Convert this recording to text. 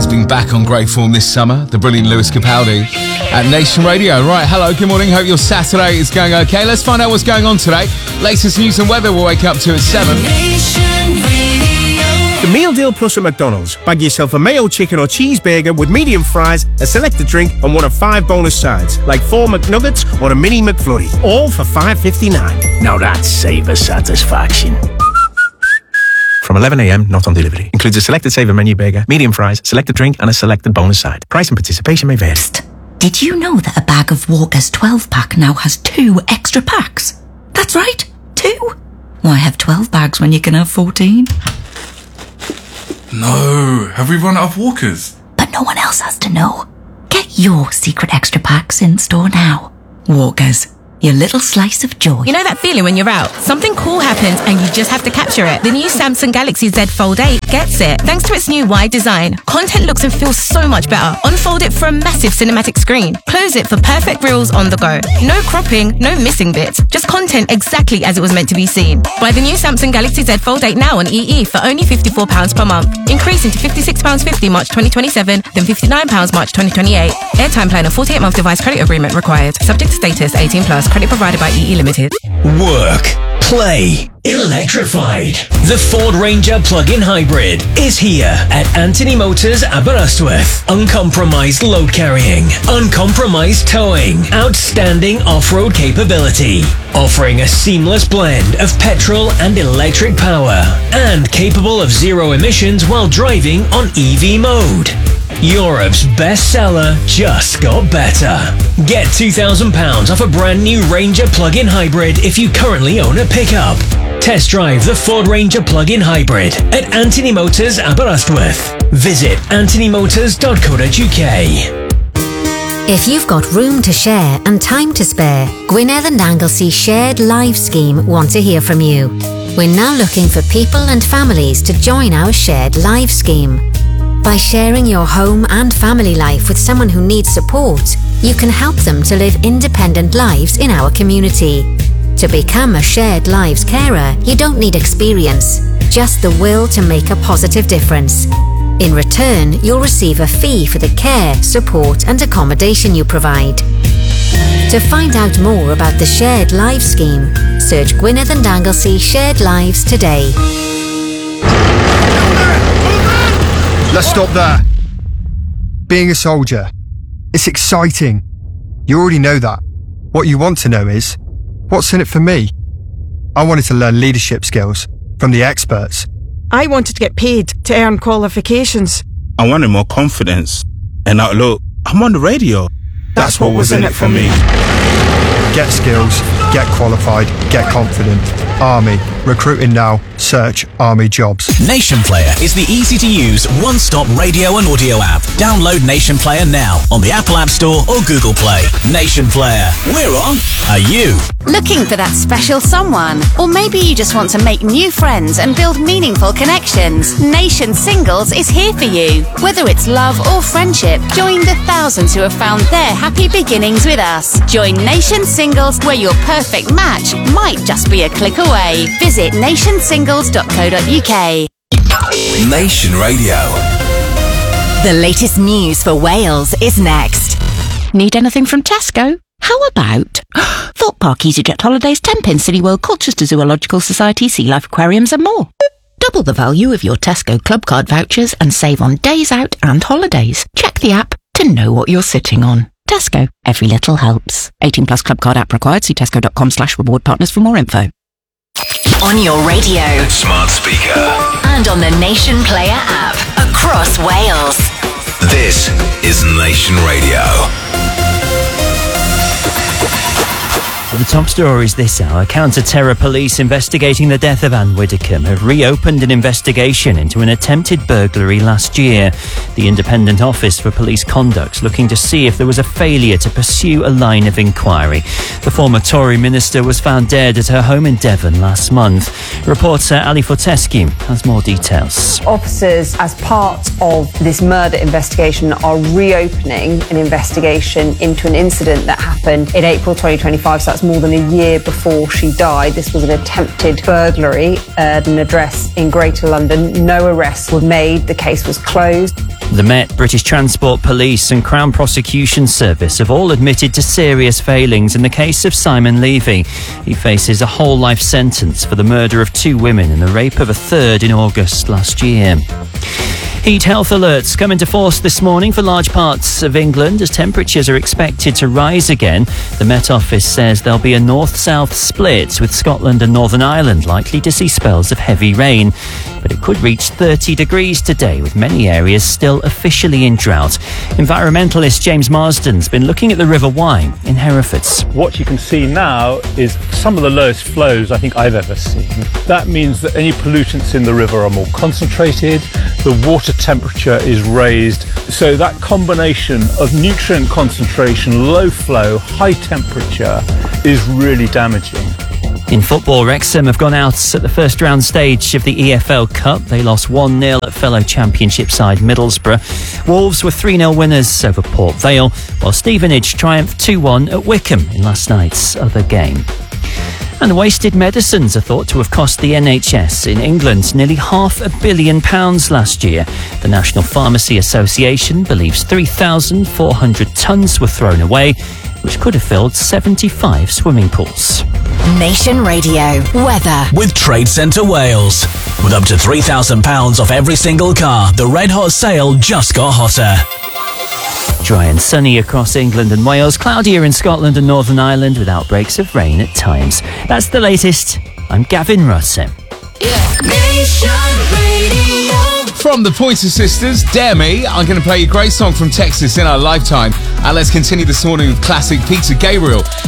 been back on great form this summer, the brilliant Lewis Capaldi at Nation Radio. Right, hello, good morning, hope your Saturday is going okay. Let's find out what's going on today. Latest news and weather we'll wake up to at 7. The Meal Deal Plus at McDonald's. Bag yourself a mayo chicken or cheeseburger with medium fries, a selected drink and one of 5 bonus sides, like 4 McNuggets or a mini McFlurry, all for $5.59. Now that's savor satisfaction. From 11 a.m, not on delivery. Includes a selected saver menu burger, medium fries, selected drink and a selected bonus side. Price and participation may vary. Did you know that a bag of Walker's 12-pack now has 2 extra packs? That's right, 2. Why have 12 bags when you can have 14? No, have we run out of Walkers? But no one else has to know. Get your secret extra packs in store now. Walkers, your little slice of joy. You know that feeling when you're out? Something cool happens and you just have to capture it. The new Samsung Galaxy Z Fold 8 gets it. Thanks to its new wide design, content looks and feels so much better. Unfold it for a massive cinematic screen. Close it for perfect reels on the go. No cropping, no missing bits. Just content exactly as it was meant to be seen. Buy the new Samsung Galaxy Z Fold 8 now on EE for only £54 per month. Increasing to £56.50 March 2027, then £59 March 2028. Airtime plan and 48-month device credit agreement required. Subject to status 18+. Credit provided by EE Limited. Work. Play. Electrified. The Ford Ranger plug-in hybrid is here at Anthony Motors Aberystwyth. Uncompromised load carrying, uncompromised towing, outstanding off-road capability, offering a seamless blend of petrol and electric power, and capable of zero emissions while driving on EV mode. Europe's bestseller just got better. Get £2,000 off a brand new Ranger plug-in hybrid if you currently own a pickup. Test drive the Ford Ranger plug-in hybrid at Anthony Motors Aberystwyth. Visit anthonymotors.co.uk. If you've got room to share and time to spare, Gwynedd and Anglesey Shared Live Scheme want to hear from you. We're now looking for people and families to join our Shared Live Scheme. By sharing your home and family life with someone who needs support, you can help them to live independent lives in our community. To become a Shared Lives carer, you don't need experience, just the will to make a positive difference. In return, you'll receive a fee for the care, support and accommodation you provide. To find out more about the Shared Lives scheme, search Gwynedd and Anglesey Shared Lives today. Let's stop there. Being a soldier, it's exciting. You already know that. What you want to know is, what's in it for me? I wanted to learn leadership skills from the experts. I wanted to get paid to earn qualifications. I wanted more confidence. And now look, I'm on the radio. That's what was in it for me. Get skills, get qualified, get confident. Army. Recruiting now. Search Army Jobs. Nation Player is the easy-to-use, one-stop radio and audio app. Download Nation Player now on the Apple App Store or Google Play. Nation Player. We're on. Are you? Looking for that special someone? Or maybe you just want to make new friends and build meaningful connections? Nation Singles is here for you. Whether it's love or friendship, join the thousands who have found their happy beginnings with us. Join Nation Singles, where your perfect match might just be a click away. Visit nationsingles.co.uk. Nation Radio. The latest news for Wales is next. Need anything from Tesco? How about Thorpe Park EasyJet Holidays, 10 Cityworld, Colchester Zoological Society, Sea Life Aquariums and more. Double the value of your Tesco Club Card vouchers and save on days out and holidays. Check the app to know what you're sitting on. Tesco. Every little helps. 18+ Club Card app required. See tesco.com/reward partners for more info. On your radio, smart speaker, and on the Nation Player app across Wales. This is Nation Radio. The top stories this hour. Counter-terror police investigating the death of Anne Widdecombe have reopened an investigation into an attempted burglary last year. The Independent Office for Police Conduct looking to see if there was a failure to pursue a line of inquiry. The former Tory minister was found dead at her home in Devon last month. Reporter Ali Fortescue has more details. Officers, as part of this murder investigation, are reopening an investigation into an incident that happened in April 2025. So that's That's more than a year before she died. This was an attempted burglary at an address in Greater London. No arrests were made. The case was closed. The Met, British Transport Police and Crown Prosecution Service have all admitted to serious failings in the case of Simon Levy. He faces a whole life sentence for the murder of 2 women and the rape of a third in August last year. Heat health alerts come into force this morning for large parts of England as temperatures are expected to rise again. The Met Office says there'll be a north-south split, with Scotland and Northern Ireland likely to see spells of heavy rain. But it could reach 30 degrees today, with many areas still officially in drought. Environmentalist James Marsden's been looking at the River Wye in Hereford. What you can see now is some of the lowest flows I think I've ever seen. That means that any pollutants in the river are more concentrated, the water temperature is raised, so that combination of nutrient concentration, low flow, high temperature is really damaging. In football, Wrexham have gone out at the first round stage of the EFL Cup. They lost 1-0 at fellow Championship side Middlesbrough. Wolves were 3-0 winners over Port Vale, while Stevenage triumphed 2-1 at Wickham in last night's other game. And wasted medicines are thought to have cost the NHS in England nearly £500 million last year. The National Pharmacy Association believes 3,400 tonnes were thrown away, which could have filled 75 swimming pools. Nation Radio weather with Trade Centre Wales. With up to £3,000 off every single car, the Red Hot sale just got hotter. Dry and sunny across England and Wales, cloudier in Scotland and Northern Ireland with outbreaks of rain at times. That's the latest. I'm Gavin Russell. From the Pointer Sisters, Dare Me, I'm going to play you a great song from Texas in our lifetime. And let's continue this morning with classic Peter Gabriel.